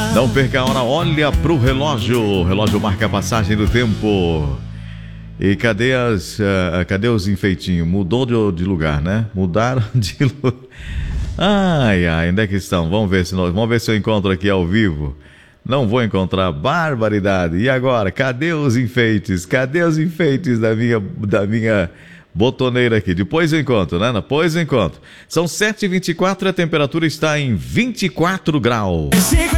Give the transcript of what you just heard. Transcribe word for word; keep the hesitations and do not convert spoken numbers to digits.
Não perca a hora, olha pro relógio. O relógio marca a passagem do tempo. E cadê as, uh, cadê os enfeitinhos? Mudou de, de lugar, né? Mudaram de lugar. Ai, ai, onde é que estão? Vamos ver se nós, vamos ver se eu encontro aqui ao vivo. Não vou encontrar, barbaridade. E agora, cadê os enfeites? Cadê os enfeites da minha, da minha botoneira aqui? Depois eu encontro, né? Depois eu encontro. São sete e vinte e quatro e a temperatura está em vinte e quatro graus.